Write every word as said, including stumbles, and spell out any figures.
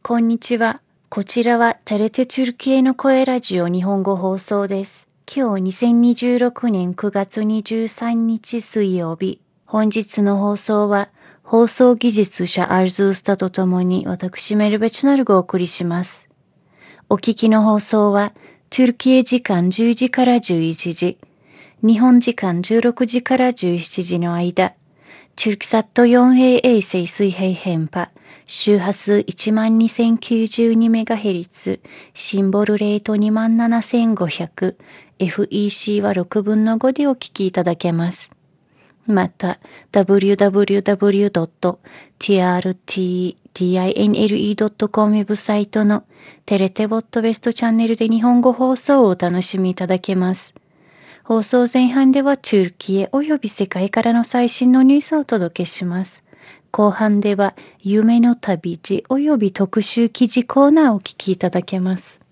こんにちは。こちらはテレテチュルキエの声ラジオ日本語放送です。今日にせんにじゅうろくねんくがつにじゅうさんにち水曜日。本日の放送は放送技術者アルズースタとともに私メルベチュナルがお送りします。お聞きの放送はトゥルキエ時間じゅうじからじゅういちじ、日本時間じゅうろくじからじゅうしちじの間、トゥルクサット よんエー 衛星水平変波、周波数 いちまんにせんきゅうじゅうにメガヘルツ、シンボルレート にまんななせんごひゃく、エフイーシー はろくぶんのごでお聞きいただけます。また、ダブリューダブリューダブリュードットティーアールティーティーアイエヌエルイードットコム ウェブサイトのテレテボットウェストチャンネルで日本語放送をお楽しみいただけます。放送前半ではトゥルキエおよび世界からの最新のニュースをお届けします。後半では夢の旅路および特集記事コーナーをお聞きいただけます。